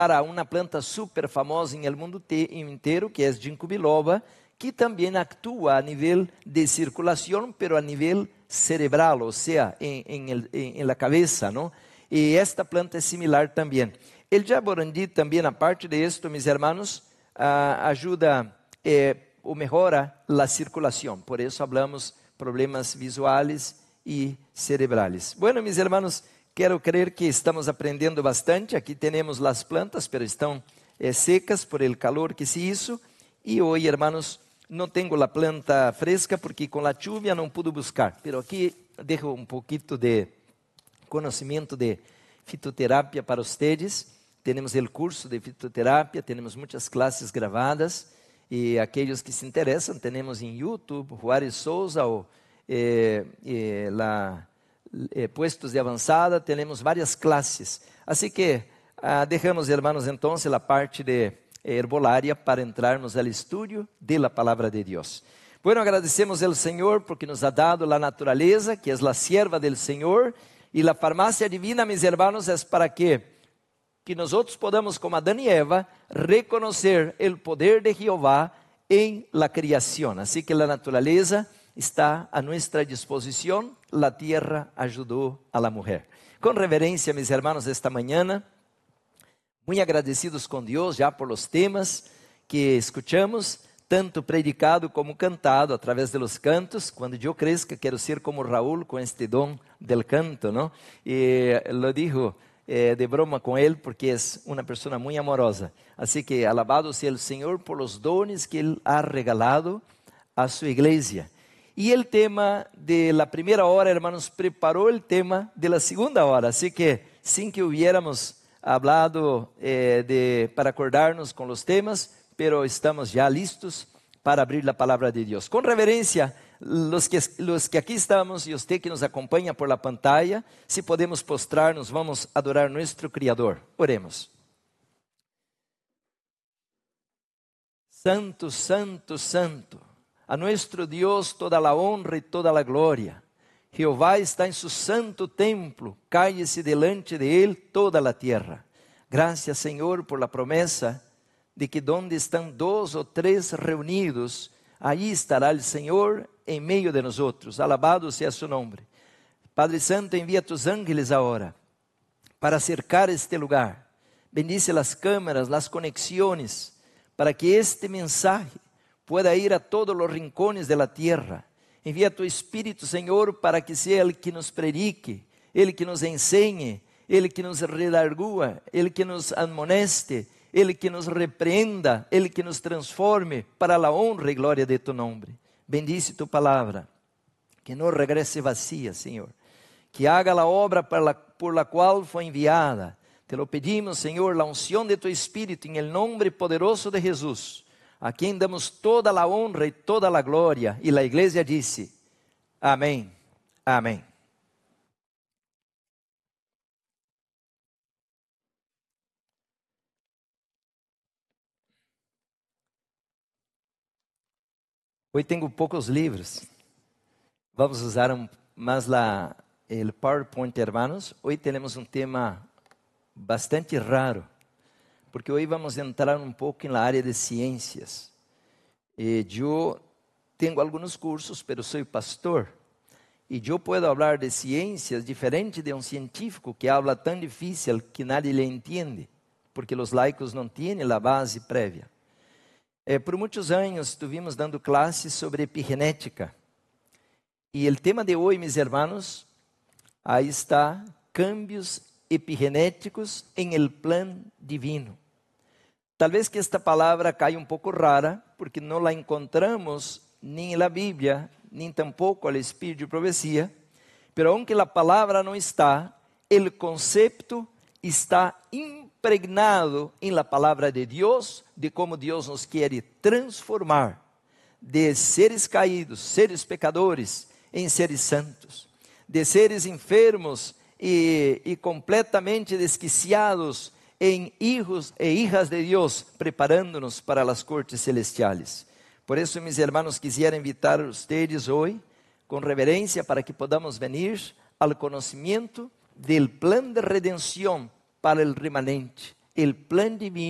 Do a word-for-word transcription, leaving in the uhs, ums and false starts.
a uma planta super famosa em el mundo te, inteiro, que é ginkgo biloba, que também atua a nível de circulação, pero a nível cerebral, ou seja, em, em, el, em, em la cabeza, não? E esta planta é similar também. El jaborandi também, aparte de esto, mis hermanos, uh, ajuda eh, ou melhora a circulação. Por isso, falamos problemas visuais e cerebrales. Bueno, mis hermanos, quero crer que estamos aprendendo bastante. Aqui temos as plantas, pero estão eh, secas por el calor que se hizo. E hoje, hermanos, não tenho a planta fresca porque com a lluvia não pude buscar. Pero aqui deixo um pouquinho de conhecimento de fitoterapia para vocês. Temos o curso de fitoterapia, temos muitas classes gravadas. E aqueles que se interessam, temos em YouTube, Juárez Souza, ou eh, eh, la, eh, Puestos de Avançada, temos várias classes. Assim que ah, deixamos, hermanos, então, a parte de herbolaria para entrarmos ao estudo da palavra de Deus. Bueno, agradecemos ao Senhor porque nos ha dado a natureza, que é a sierva del Senhor, e a farmácia divina, mis hermanos, é para que que nós podamos, como Adão e Eva, reconhecer o poder de Jeová em la criação. Assim que a natureza está a nossa disposição, a terra ajudou a la mulher. Com reverência, mis hermanos, esta manhã, muito agradecidos com Deus já por los temas que escuchamos, tanto predicado como cantado, através de los cantos. Quando eu cresça, quero ser como Raúl, com este dom del canto, não? E lo dijo Eh, de broma com ele, porque é uma pessoa muito amorosa. Assim que, alabado seja o Senhor por los dones que Ele ha regalado a sua igreja. E o tema de la primeira hora, hermanos, preparou o tema de la segunda hora. Assim que, sem que hubiéramos hablado eh, de, para acordarnos com os temas, pero estamos já listos para abrir a palavra de Deus. Com reverência, Los que, los que aqui estamos e você que nos acompanha por la pantalla, se podemos postrar-nos, vamos adorar nosso Criador. Oremos. Santo, santo, santo, a nosso Deus toda a honra e toda a glória. Jeová está em su santo templo, cállese delante de Él toda a terra. Gracias, Senhor, por la promessa de que donde estão dois ou três reunidos, aí estará o Senhor em meio de nós outros. Alabado seja su nome. Padre Santo, envia tus ángeles agora para cercar este lugar. Bendice as câmeras, as conexões, para que este mensaje pueda ir a todos os rincones de la tierra. Envia tu Espírito, Senhor, para que seja Ele que nos predique, Ele que nos ensine, Ele que nos redargua, Ele que nos amoneste, Ele que nos repreenda, Ele que nos transforme para a honra e glória de tu nome. Bendice tu palavra, que não regrese vacía, Senhor. Que haga a obra por la, por la qual foi enviada. Te lo pedimos, Senhor, a unção de tu Espírito, em el nome poderoso de Jesus, a quem damos toda a honra e toda a glória. E a igreja disse, amém, amém. Hoje tenho poucos livros. Vamos usar um, mais la, el PowerPoint, hermanos. Hoje temos um tema bastante raro, porque hoje vamos entrar um pouco na área de ciências. E eu tenho alguns cursos, mas sou pastor. E eu posso falar de ciências diferente de um científico que habla tão difícil que nadie le entende, porque os laicos não têm a base prévia. Eh, por muitos anos estivemos dando classes sobre epigenética. E o tema de hoje, mis hermanos, aí está, cambios epigenéticos em el plan divino. Talvez que esta palavra caia um pouco rara, porque não la encontramos nem na Bíblia, nem tampouco no Espírito de Profecia, pero aunque a palavra não está, o conceito está impregnado em la palavra de Deus, de como Deus nos quer transformar de seres caídos, seres pecadores, em seres santos, de seres enfermos e, e completamente desquiciados em hijos e hijas de Deus, preparando-nos para as cortes celestiais. Por isso, mis hermanos, quisiera invitar a ustedes hoje, com reverência, para que podamos venir ao conhecimento del plan de redenção para o remanente el plan divino